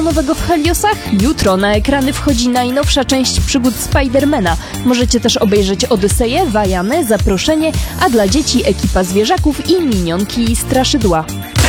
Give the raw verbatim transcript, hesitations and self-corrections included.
nowego w Heliosach? Jutro na ekrany wchodzi najnowsza część przygód Spidermana. Możecie też obejrzeć Odyseję, Wajany, Zaproszenie, a dla dzieci ekipa zwierzaków i minionki i straszydła.